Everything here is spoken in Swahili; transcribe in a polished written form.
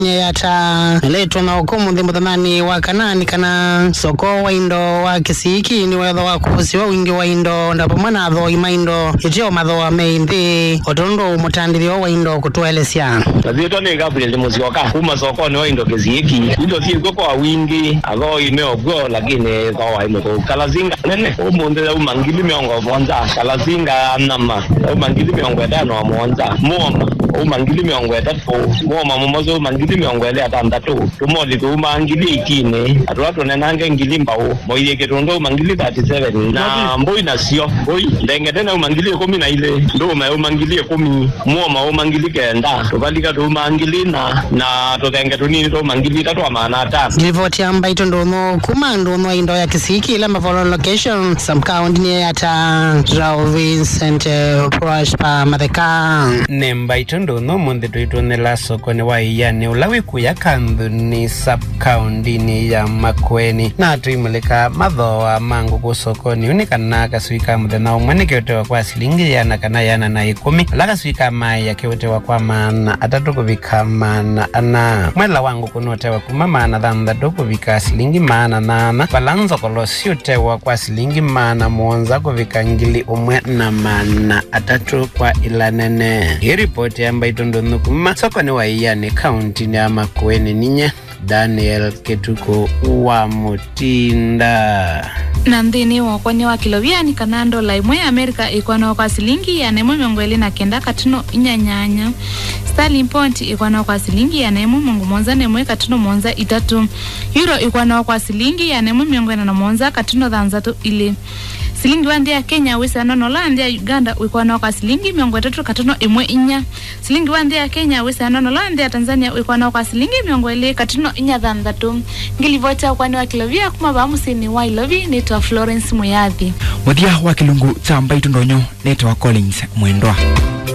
Yata leto na hukumu dhimbo dhamani wa kanani kana soko wa indo wa kisiki ni wedo wa kuhusiwa wingi wa indo ndapo mwana adho imaindo itio madho wa meindi otondo umutandirio wa indo kutuelesya Lazito ni Gabriel Musioka kuma soko ni wa indo kisiki indo si kwa wingi adho imeogwo lakini kwa imo kalazinga nene umunde umangili miongo mwanza kalazinga nama umangili miongo dano wa mwanza muoma umangili miongo etatu muoma mumozo umangili miongo ele atandatu tumoli umangili ikine atwatu nenange ngili mbao moye ketondo umangili 37 na mboi na sio mboi ndenge tena umangili 10 na ile ndo umangili 10 muoma umangili kenda tubalika tu umangili na totenge tunini to umangili tatu amana tatu Ripoti amba itondo no kumando no indo ya kisiki la mavolo location some county ni ata Rao Vincent Prosper Madeka nemba itondo no monde tuitone la soko ni wa yani ulawi kuya kandu ni sub county ni ya Makueni na tuimulika madhoa mangu kusoko ni unikana kaswika mudena umwani kiotewa kwa silingi yana kana yana na 10 laka swika mai ya kiotewa kwa maana atatu kuvika maana ana mwela wangu kunotewa kumama na dhanda doko vika silingi maana nana balanzo kolosio tewa kwa silingi maana muonza kuvika ngili umwe na maana atatu kwa ilanene. Hii ripoti amba itondo nukuma soko ni wa yani county ni ya Makueni ninye Daniel Ketuko wa Mutinda Nandini wakwani wa kiloviani kanando la imwe Amerika ikuana kwa silingi ya nemo miongweli na kenda katino inyanyanya Sterling Point ikuana kwa silingi ya nemo mungu monza nemwe katino monza itatu Euro ikuana kwa silingi ya nemo miongweli na monza katino dhanzatu ili Silingi wandi ya Kenya wisa nono landi ya Uganda wikuana kwa silingi miongo tatu katano imwe inya. Silingi wandi ya Kenya wisa nono landi ya Tanzania wikuana kwa silingi miongo ile katano inya dhandatu. Ngilivota kwani wa kilovia kumabamusi ni wa ilovi nitwa Florence Muyathi. Muthia wa kilungu chamba itundonyo nitwa Collins Mwendwa.